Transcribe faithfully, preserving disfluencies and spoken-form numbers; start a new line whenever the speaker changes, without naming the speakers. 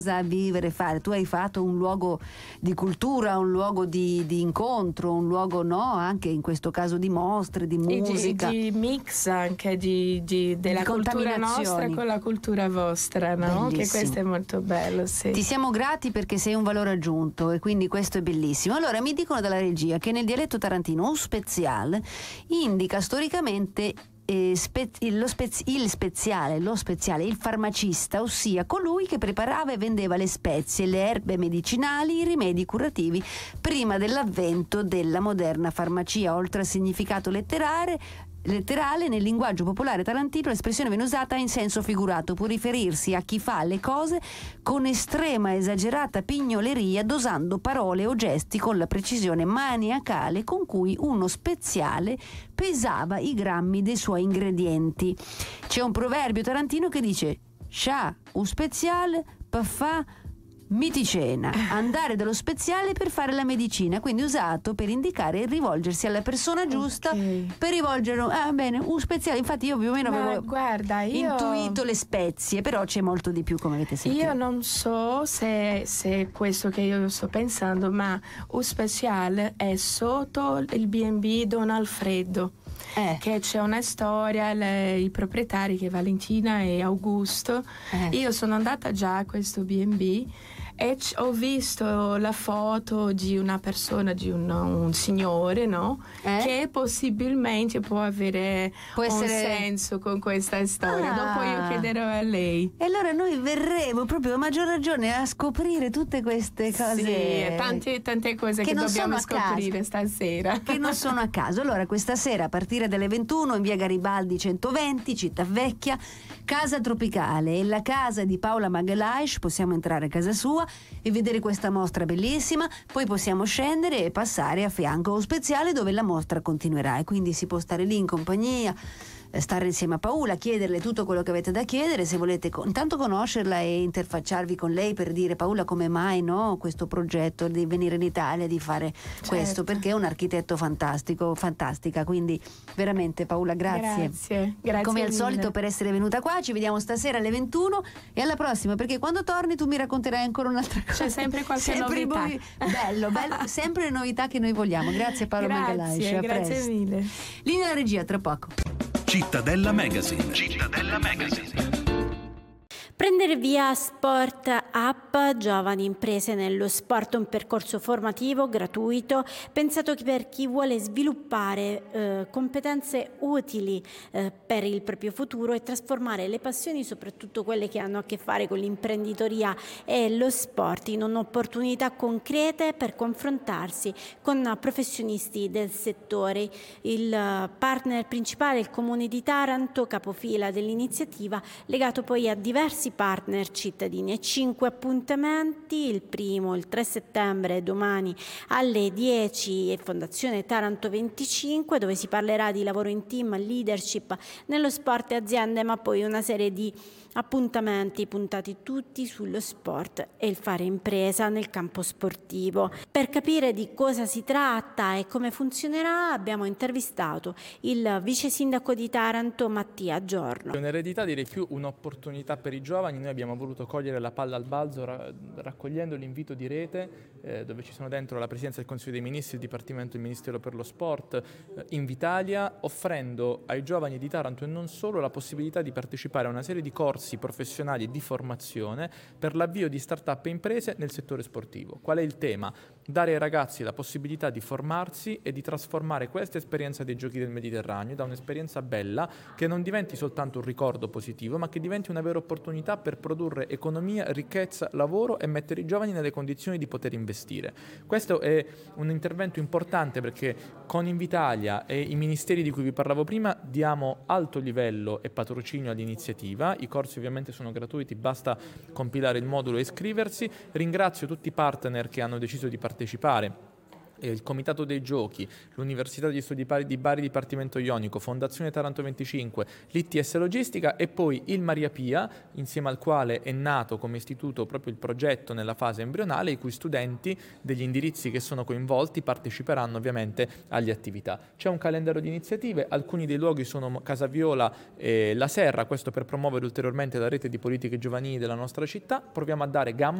a vivere, fare. Tu hai fatto un luogo di cultura, un luogo di, di incontro, un luogo, no, anche in questo caso di mostre, di musica,
di, di mix anche di, di, della
di
cultura nostra con la cultura vostra, no? Che questo è molto bello, sì.
Ti siamo grati perché sei un valore aggiunto e quindi questo è bellissimo. Allora mi dicono dalla regia che nel dialetto tarantino un speziale indica storicamente Eh, spe- lo spez- il speziale, lo speziale, il farmacista, ossia colui che preparava e vendeva le spezie, le erbe medicinali, i rimedi curativi prima dell'avvento della moderna farmacia. Oltre al significato letterale, letterale nel linguaggio popolare tarantino l'espressione viene usata in senso figurato, può riferirsi a chi fa le cose con estrema esagerata pignoleria, dosando parole o gesti con la precisione maniacale con cui uno speziale pesava i grammi dei suoi ingredienti. C'è un proverbio tarantino che dice: "Scià, un speziale per fa miticena", andare dallo speziale per fare la medicina, quindi usato per indicare e rivolgersi alla persona giusta, okay, per rivolgere ah bene un speziale. Infatti io più o meno
Ma
avevo
guarda, io...
intuito le spezie, però c'è molto di più, come avete sentito.
Io non so se, se è questo che io sto pensando, ma un speciale è sotto il B and B Don Alfredo. Eh. Che c'è una storia, le, i proprietari, che Valentina e Augusto, eh. Io sono andata già a questo B and B e c- ho visto la foto di una persona, di un, un signore, no? Eh? Che possibilmente può avere può un essere... senso con questa storia. Ah. Dopo io chiederò a lei.
E allora noi verremo proprio a maggior ragione a scoprire tutte queste cose.
Sì, tante, tante cose che, che dobbiamo scoprire stasera.
Che non sono a caso. Allora questa sera a partire dalle ventuno in via Garibaldi centoventi, Città Vecchia, Casa Tropicale, è la casa di Paola Magalhaes. Possiamo entrare a casa sua e vedere questa mostra bellissima, poi possiamo scendere e passare a fianco allo speziale dove la mostra continuerà, e quindi si può stare lì in compagnia, stare insieme a Paola, chiederle tutto quello che avete da chiedere, se volete co- intanto conoscerla e interfacciarvi con lei per dire: Paola, come mai, no, questo progetto di venire in Italia, di fare certo. questo, perché è un architetto fantastico, fantastica. Quindi veramente Paola, grazie,
grazie, grazie
come al
mille.
solito per essere venuta qua. Ci vediamo stasera alle ventuno e alla prossima, perché quando torni tu mi racconterai ancora un'altra cosa.
C'è sempre qualche
sempre
novità.
Noi, bello, bello, sempre le novità che noi vogliamo. Grazie Paola Magalhaes.
Grazie, grazie mille.
Linea alla regia, tra poco.
Cittadella Magazine. Cittadella Magazine.
Prendere via Sport App, giovani imprese nello sport, un percorso formativo gratuito pensato per chi vuole sviluppare eh, competenze utili eh, per il proprio futuro e trasformare le passioni, soprattutto quelle che hanno a che fare con l'imprenditoria e lo sport, in opportunità concrete per confrontarsi con professionisti del settore. Il partner principale è il Comune di Taranto, capofila dell'iniziativa, legato poi a diversi partner cittadini, e cinque appuntamenti: il primo il tre settembre, domani alle dieci, e Fondazione Taranto venticinque, dove si parlerà di lavoro in team, leadership nello sport e aziende, ma poi una serie di appuntamenti puntati tutti sullo sport e il fare impresa nel campo sportivo. Per capire di cosa si tratta e come funzionerà abbiamo intervistato il vice sindaco di Taranto Mattia Giorno.
È un'eredità, direi più un'opportunità per i giovani. Noi abbiamo voluto cogliere la palla al balzo ra- raccogliendo l'invito di rete eh, dove ci sono dentro la Presidenza del Consiglio dei Ministri, il Dipartimento del Ministero per lo Sport, eh, Invitalia, offrendo ai giovani di Taranto e non solo la possibilità di partecipare a una serie di corsi professionali e di formazione per l'avvio di start-up e imprese nel settore sportivo. Qual è il tema? Dare ai ragazzi la possibilità di formarsi e di trasformare questa esperienza dei Giochi del Mediterraneo da un'esperienza bella che non diventi soltanto un ricordo positivo, ma che diventi una vera opportunità per produrre economia, ricchezza, lavoro e mettere i giovani nelle condizioni di poter investire. Questo è un intervento importante perché con Invitalia e i ministeri di cui vi parlavo prima diamo alto livello e patrocinio all'iniziativa. I corsi ovviamente sono gratuiti, basta compilare il modulo e iscriversi. Ringrazio tutti i partner che hanno deciso di partecipare il Comitato dei Giochi, l'Università degli Studi di Bari Dipartimento Ionico, Fondazione Taranto venticinque, l'I T S Logistica e poi il Maria Pia, insieme al quale è nato come istituto proprio il progetto nella fase embrionale, i cui studenti degli indirizzi che sono coinvolti parteciperanno ovviamente alle attività. C'è un calendario di iniziative, alcuni dei luoghi sono Casaviola e La Serra, questo per promuovere ulteriormente la rete di politiche giovanili della nostra città. Proviamo a dare gamma